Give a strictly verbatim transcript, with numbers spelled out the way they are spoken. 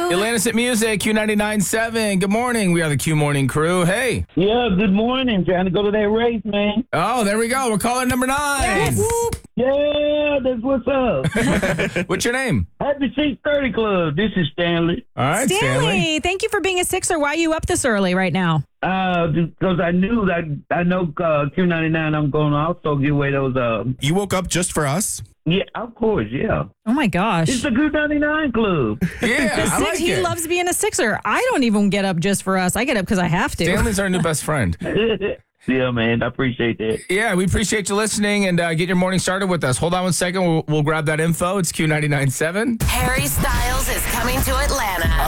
Atlantis at Music, Q ninety-nine point seven. Good morning. We are the Q Morning Crew. Hey. Yeah, good morning. Trying to go to that race, man. Oh, there we go. We're calling number nine. Yes. Yeah, that's what's up. What's your name? Happy six thirty Club. This is Stanley. All right, Stanley, Stanley. thank you for being a Sixer. Why are you up this early right now? Uh, because I knew that I know uh, Q ninety-nine. I'm going to also give away those. Uh, You woke up just for us? yeah, of course, yeah. Oh my gosh. It's the Q ninety-nine Club. Yeah, The I six, like he it. loves being a Sixer. I don't even get up just for us. I get up because I have to. Stanley's our new best friend. Yeah, man, I appreciate that. Yeah, we appreciate you listening and uh, get your morning started with us. Hold on one second. We'll, we'll grab that info. It's Q ninety-nine point seven. Harry Styles is coming to Atlanta.